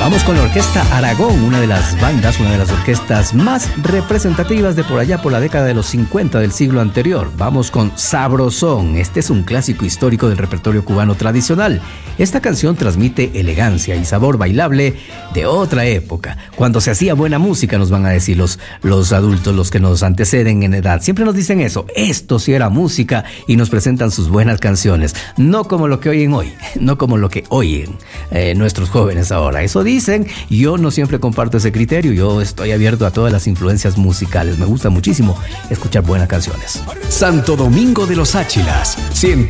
Vamos con la Orquesta Aragón, una de las bandas, una de las orquestas más representativas de por allá por la década de los 50 del siglo anterior. Vamos con Sabrosón. Este es un clásico histórico del repertorio cubano tradicional. Esta canción transmite elegancia y sabor bailable de otra época, cuando se hacía buena música, nos van a decir los adultos, los que nos anteceden en edad. Siempre nos dicen eso, esto sí era música, y nos presentan sus buenas canciones. No como lo que oyen hoy, no como lo que oyen nuestros jóvenes ahora. Eso dicen, yo no siempre comparto ese criterio, yo estoy abierto a todas las influencias musicales. Me gusta muchísimo escuchar buenas canciones. Santo Domingo de los Áchilas,